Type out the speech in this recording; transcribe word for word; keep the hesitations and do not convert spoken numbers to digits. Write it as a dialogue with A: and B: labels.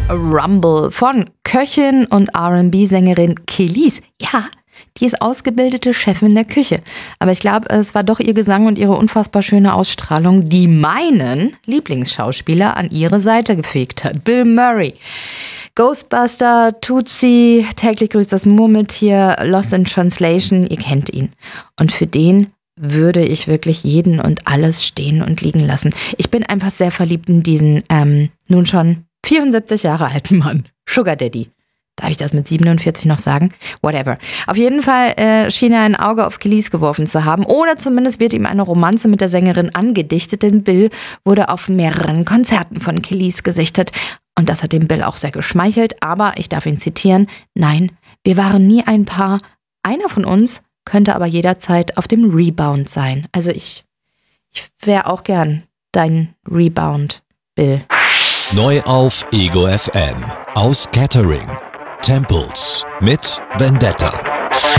A: Rumble von Köchin und R and B-Sängerin Kelis. Ja, die ist ausgebildete Chefin der Küche. Aber ich glaube, es war doch ihr Gesang und ihre unfassbar schöne Ausstrahlung, die meinen Lieblingsschauspieler an ihre Seite gefegt hat. Bill Murray. Ghostbuster, Tootsie, täglich grüßt das Murmeltier, Lost in Translation, ihr kennt ihn. Und für den würde ich wirklich jeden und alles stehen und liegen lassen. Ich bin einfach sehr verliebt in diesen, ähm, nun schon vierundsiebzig Jahre alten Mann. Sugar Daddy. Darf ich das mit siebenundvierzig noch sagen? Whatever. Auf jeden Fall äh, schien er ein Auge auf Kelis geworfen zu haben. Oder zumindest wird ihm eine Romanze mit der Sängerin angedichtet, denn Bill wurde auf mehreren Konzerten von Kelis gesichtet. Und das hat dem Bill auch sehr geschmeichelt. Aber ich darf ihn zitieren: Nein, wir waren nie ein Paar. Einer von uns könnte aber jederzeit auf dem Rebound sein. Also ich, ich wäre auch gern dein Rebound, Bill.
B: Neu auf Ego F M. Aus Kettering. Temples mit Vendetta.